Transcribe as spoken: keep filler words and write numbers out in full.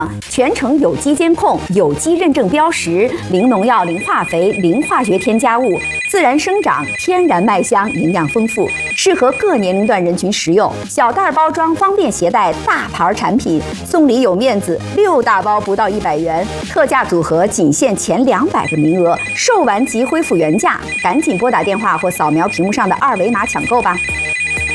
全程有机监控，有机认证标识，零农药、零化肥、零化学添加物，自然生长，天然麦香，营养丰富，适合各年龄段人群食用。小袋包装方便携带，大牌产品，送礼有面子，六大包不到一百元，特价组合仅限前两百个名额，售完即恢复原价，赶紧拨打电话或扫描屏幕上的二维码抢购吧。